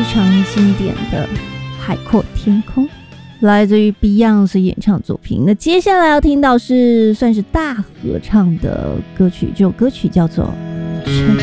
常经典的《海阔天空》，来自于 Beyonce 演唱作品。那接下来要听到是算是大合唱的歌曲，这首歌曲叫做